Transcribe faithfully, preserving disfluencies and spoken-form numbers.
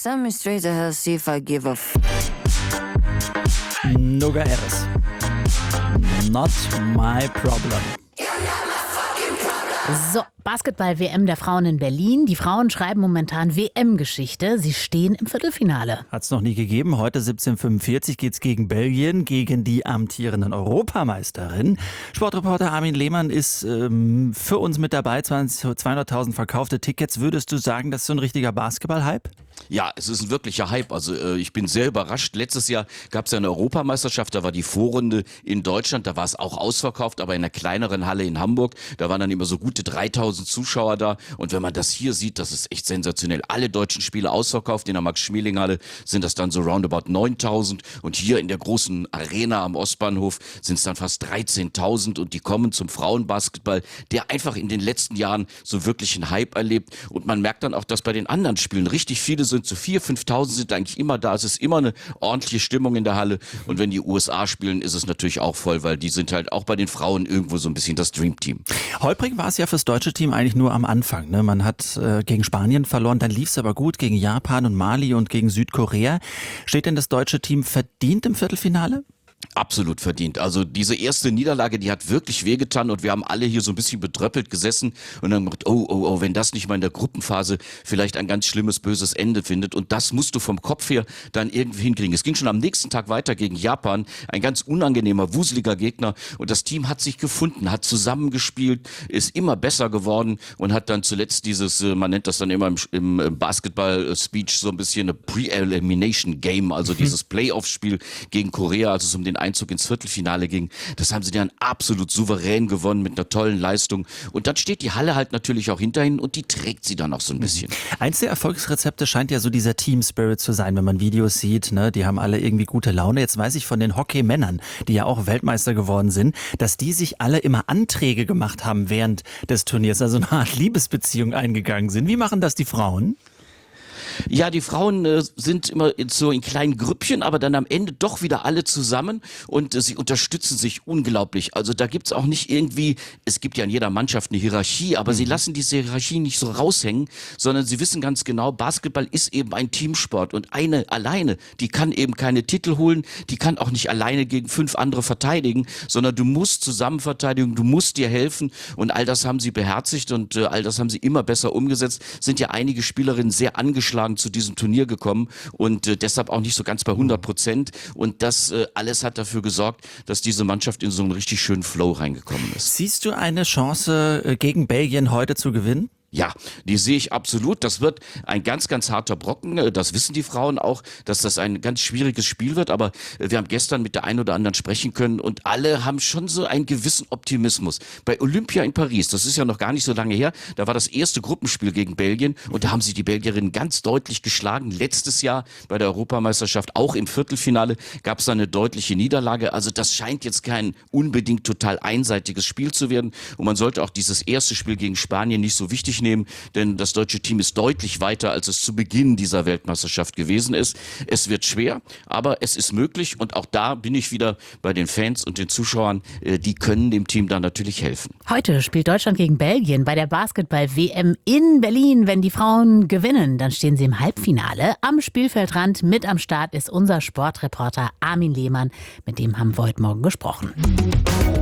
Send me straight to hell, see if I give a f. Noga Eres. Not my problem. So, Basketball-W M der Frauen in Berlin. Die Frauen schreiben momentan W M-Geschichte. Sie stehen im Viertelfinale. Hat es noch nie gegeben. Heute siebzehn Uhr fünfundvierzig geht es gegen Belgien, gegen die amtierenden Europameisterin. Sportreporter Armin Lehmann ist ähm, für uns mit dabei. zweihunderttausend verkaufte Tickets. Würdest du sagen, das ist so ein richtiger Basketball-Hype? Ja, es ist ein wirklicher Hype. Also äh, ich bin sehr überrascht. Letztes Jahr gab es ja eine Europameisterschaft, da war die Vorrunde in Deutschland, da war es auch ausverkauft, aber in einer kleineren Halle in Hamburg, da waren dann immer so gute dreitausend Zuschauer da. Und wenn man das hier sieht, das ist echt sensationell. Alle deutschen Spiele ausverkauft, in der Max-Schmeling-Halle sind das dann so roundabout neuntausend und hier in der großen Arena am Ostbahnhof sind es dann fast dreizehntausend und die kommen zum Frauenbasketball, der einfach in den letzten Jahren so wirklich einen Hype erlebt. Und man merkt dann auch, dass bei den anderen Spielen richtig viele sind, so viertausend, fünftausend sind eigentlich immer da. Es ist immer eine ordentliche Stimmung in der Halle. Und wenn die U S A spielen, ist es natürlich auch voll, weil die sind halt auch bei den Frauen irgendwo so ein bisschen das Dream-Team. Holprig war es ja fürs deutsche Team eigentlich nur am Anfang. Ne? Man hat äh, gegen Spanien verloren, dann lief es aber gut gegen Japan und Mali und gegen Südkorea. Steht denn das deutsche Team verdient im Viertelfinale? Absolut verdient. Also diese erste Niederlage, die hat wirklich wehgetan und wir haben alle hier so ein bisschen bedröppelt gesessen und dann gedacht, oh, oh, oh, wenn das nicht mal in der Gruppenphase vielleicht ein ganz schlimmes, böses Ende findet und das musst du vom Kopf her dann irgendwie hinkriegen. Es ging schon am nächsten Tag weiter gegen Japan, ein ganz unangenehmer, wuseliger Gegner und das Team hat sich gefunden, hat zusammengespielt, ist immer besser geworden und hat dann zuletzt dieses, man nennt das dann immer im, im Basketball-Speech so ein bisschen eine Pre-Elimination-Game, also dieses Playoff-Spiel gegen Korea, also es um den Einzug ins Viertelfinale ging. Das haben sie dann absolut souverän gewonnen mit einer tollen Leistung. Und dann steht die Halle halt natürlich auch hinterhin und die trägt sie dann auch so ein bisschen. Eins der Erfolgsrezepte scheint ja so dieser Team Spirit zu sein, wenn man Videos sieht, ne? Die haben alle irgendwie gute Laune. Jetzt weiß ich von den Hockeymännern, die ja auch Weltmeister geworden sind, dass die sich alle immer Anträge gemacht haben während des Turniers, also eine Art Liebesbeziehung eingegangen sind. Wie machen das die Frauen? Ja, die Frauen äh, sind immer in, so in kleinen Grüppchen, aber dann am Ende doch wieder alle zusammen und äh, sie unterstützen sich unglaublich. Also da gibt's auch nicht irgendwie, es gibt ja in jeder Mannschaft eine Hierarchie, aber mhm. sie lassen diese Hierarchie nicht so raushängen, sondern sie wissen ganz genau, Basketball ist eben ein Teamsport und eine alleine, die kann eben keine Titel holen, die kann auch nicht alleine gegen fünf andere verteidigen, sondern du musst zusammen verteidigen, du musst dir helfen und all das haben sie beherzigt und äh, all das haben sie immer besser umgesetzt. Sind ja einige Spielerinnen sehr angeschlagen zu diesem Turnier gekommen und äh, deshalb auch nicht so ganz bei hundert Prozent. Und das äh, alles hat dafür gesorgt, dass diese Mannschaft in so einen richtig schönen Flow reingekommen ist. Siehst du eine Chance, äh, gegen Belgien heute zu gewinnen? Ja, die sehe ich absolut. Das wird ein ganz, ganz harter Brocken. Das wissen die Frauen auch, dass das ein ganz schwieriges Spiel wird. Aber wir haben gestern mit der einen oder anderen sprechen können und alle haben schon so einen gewissen Optimismus. Bei Olympia in Paris, das ist ja noch gar nicht so lange her, da war das erste Gruppenspiel gegen Belgien und da haben sie die Belgierinnen ganz deutlich geschlagen. Letztes Jahr bei der Europameisterschaft, auch im Viertelfinale, gab es da eine deutliche Niederlage. Also das scheint jetzt kein unbedingt total einseitiges Spiel zu werden. Und man sollte auch dieses erste Spiel gegen Spanien nicht so wichtig nehmen, denn das deutsche Team ist deutlich weiter, als es zu Beginn dieser Weltmeisterschaft gewesen ist. Es wird schwer, aber es ist möglich und auch da bin ich wieder bei den Fans und den Zuschauern, die können dem Team da natürlich helfen. Heute spielt Deutschland gegen Belgien bei der Basketball-W M in Berlin. Wenn die Frauen gewinnen, dann stehen sie im Halbfinale. Am Spielfeldrand mit am Start ist unser Sportreporter Armin Lehmann. Mit dem haben wir heute Morgen gesprochen.